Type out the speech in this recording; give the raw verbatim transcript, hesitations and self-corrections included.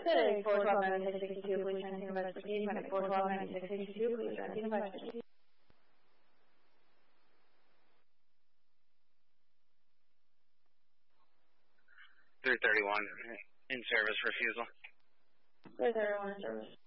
Medic four twelve ninety-six sixty-two, please transfer investigation. Medic four twelve ninety-six sixty-two, please transfer investigation. three thirty-one, in service refusal. three thirty-one in service.